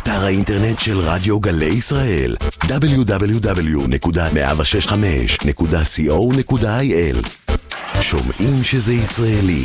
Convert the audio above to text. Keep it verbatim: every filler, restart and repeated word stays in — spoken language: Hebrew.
אתר האינטרנט של רדיו גלי ישראל דאבליו דאבליו דאבליו נקודה מאה ושש נקודה חמש נקודה קו נקודה איי אל. שומעים שזה ישראלי.